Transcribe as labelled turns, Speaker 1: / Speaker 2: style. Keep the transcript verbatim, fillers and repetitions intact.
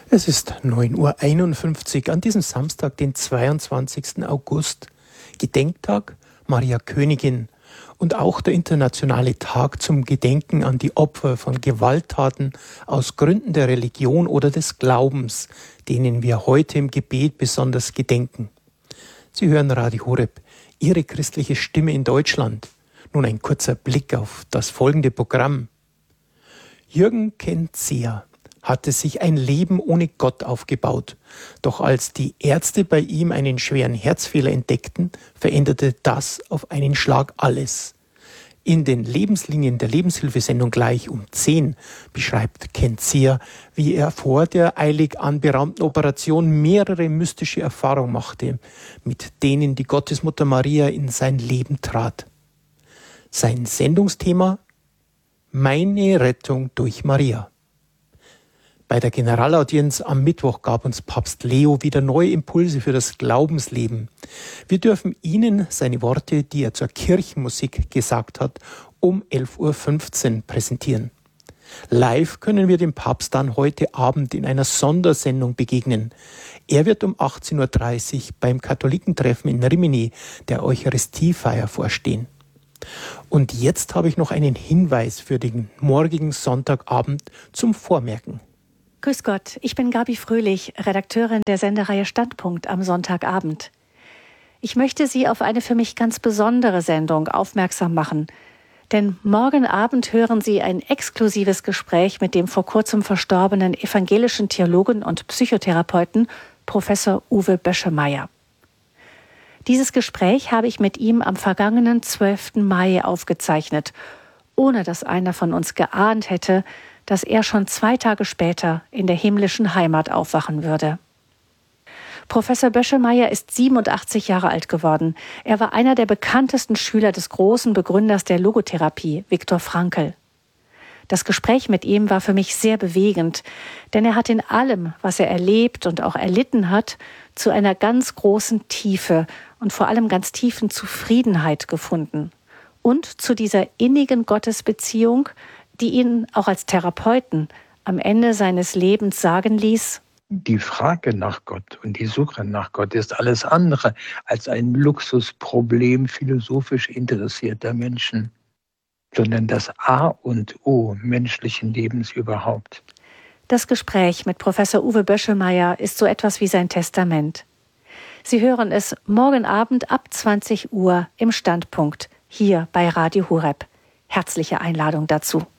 Speaker 1: Es ist neun Uhr einundfünfzig an diesem Samstag, den zweiundzwanzigsten August, Gedenktag Maria Königin und auch der internationale Tag zum Gedenken an die Opfer von Gewalttaten aus Gründen der Religion oder des Glaubens, denen wir heute im Gebet besonders gedenken. Sie hören Radio Horeb, Ihre christliche Stimme in Deutschland. Nun ein kurzer Blick auf das folgende Programm. Jürgen Kenzea hatte sich ein Leben ohne Gott aufgebaut. Doch als die Ärzte bei ihm einen schweren Herzfehler entdeckten, veränderte das auf einen Schlag alles. In den Lebenslinien der Lebenshilfesendung gleich um zehn beschreibt Kenzea, wie er vor der eilig anberaumten Operation mehrere mystische Erfahrungen machte, mit denen die Gottesmutter Maria in sein Leben trat. Sein Sendungsthema: Meine Rettung durch Maria. Bei der Generalaudienz am Mittwoch gab uns Papst Leo wieder neue Impulse für das Glaubensleben. Wir dürfen Ihnen seine Worte, die er zur Kirchenmusik gesagt hat, um elf Uhr fünfzehn präsentieren. Live können wir dem Papst dann heute Abend in einer Sondersendung begegnen. Er wird um achtzehn Uhr dreißig beim Katholikentreffen in Rimini der Eucharistiefeier vorstehen. Und jetzt habe ich noch einen Hinweis für den morgigen Sonntagabend zum Vormerken.
Speaker 2: Grüß Gott, ich bin Gabi Fröhlich, Redakteurin der Sendereihe Standpunkt am Sonntagabend. Ich möchte Sie auf eine für mich ganz besondere Sendung aufmerksam machen, denn morgen Abend hören Sie ein exklusives Gespräch mit dem vor kurzem verstorbenen evangelischen Theologen und Psychotherapeuten Professor Uwe Böschemeyer. Dieses Gespräch habe ich mit ihm am vergangenen zwölften Mai aufgezeichnet, ohne dass einer von uns geahnt hätte, dass er schon zwei Tage später in der himmlischen Heimat aufwachen würde. Professor Böschemeyer ist siebenundachtzig Jahre alt geworden. Er war einer der bekanntesten Schüler des großen Begründers der Logotherapie, Viktor Frankl. Das Gespräch mit ihm war für mich sehr bewegend, denn er hat in allem, was er erlebt und auch erlitten hat, zu einer ganz großen Tiefe und vor allem ganz tiefen Zufriedenheit gefunden. Und zu dieser innigen Gottesbeziehung, die ihn auch als Therapeuten am Ende seines Lebens sagen ließ:
Speaker 3: Die Frage nach Gott und die Suche nach Gott ist alles andere als ein Luxusproblem philosophisch interessierter Menschen, sondern das A und O menschlichen Lebens überhaupt.
Speaker 2: Das Gespräch mit Professor Uwe Böschemeyer ist so etwas wie sein Testament. Sie hören es morgen Abend ab zwanzig Uhr im Standpunkt hier bei Radio Horeb. Herzliche Einladung dazu.